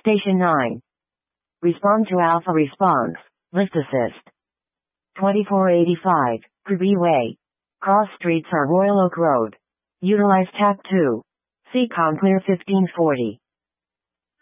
Station 9. Respond to Alpha response. Lift assist. 2485. Kirby Way. Cross streets are Royal Oak Road. Utilize tap 2. CCOM clear 1540.